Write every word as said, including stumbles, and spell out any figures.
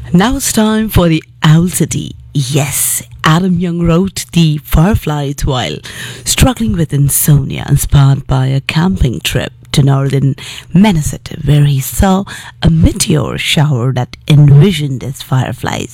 Now it's time for the Owl City. Yes, Adam Young wrote The Fireflies while struggling with insomnia, inspired by a camping trip to northern Minnesota, where he saw a meteor shower that envisioned as fireflies.